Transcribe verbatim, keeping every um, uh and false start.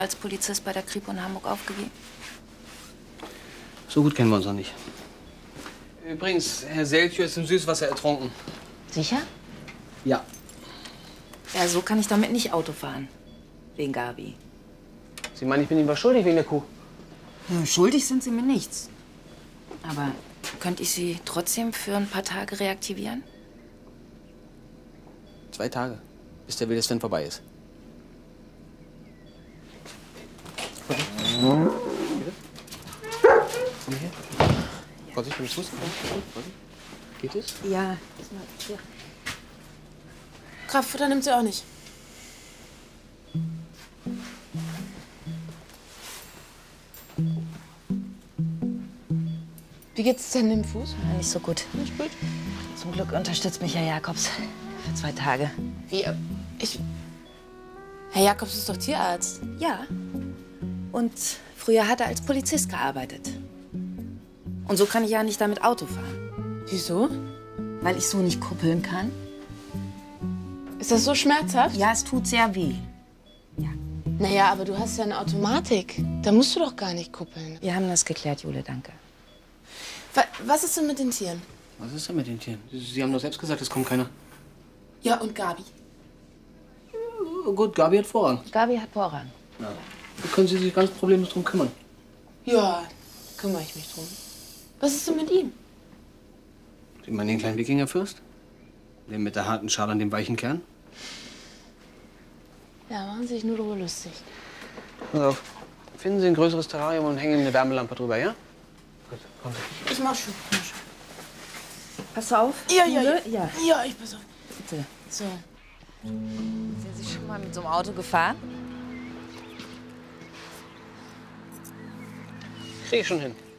als Polizist bei der Kripo in Hamburg aufgegeben? So gut kennen wir uns noch nicht. Übrigens, Herr Seltjö ist im Süßwasser ertrunken. Sicher? Ja. Ja, so kann ich damit nicht Auto fahren. Wegen Gabi. Sie meinen, ich bin Ihnen was schuldig wegen der Kuh? Ja, schuldig sind Sie mir nichts. Aber könnte ich Sie trotzdem für ein paar Tage reaktivieren? Zwei Tage, bis der wilde Sven vorbei ist. Okay. Komm her. Vorsicht mit dem Fuß. Geht es? Ja. Kraftfutter nimmt sie auch nicht. Wie geht's denn dem Fuß? Ja, nicht so gut. Nicht gut? Zum Glück unterstützt mich Herr Jakobs für zwei Tage. Wie? Ich... Herr Jakobs ist doch Tierarzt. Ja. Und früher hat er als Polizist gearbeitet. Und so kann ich ja nicht damit Auto fahren. Wieso? Weil ich so nicht kuppeln kann. Ist das so schmerzhaft? Ja, es tut sehr weh. Ja. Naja, aber du hast ja eine Automatik. Da musst du doch gar nicht kuppeln. Wir haben das geklärt, Jule, danke. Wa- Was ist denn mit den Tieren? Was ist denn mit den Tieren? Sie haben doch selbst gesagt, es kommt keiner. Ja, und Gabi? Ja, gut, Gabi hat Vorrang. Gabi hat Vorrang. Ja. Da können Sie sich ganz problemlos drum kümmern. Ja, kümmere ich mich drum. Was ist denn mit ihm? Sie meinen den kleinen Wikingerfürst? Den mit der harten Schale und dem weichen Kern? Ja, machen sich nur darüber lustig. Pass auf. Finden Sie ein größeres Terrarium und hängen eine Wärmelampe drüber, ja? Gut, kommen Sie. Ich mach schon. Ich mach schon. Pass auf. Ja, ja, ja. Ja. Ja, ich pass auf. Bitte. So. Sind Sie schon mal mit so einem Auto gefahren? Krieg ich schon hin.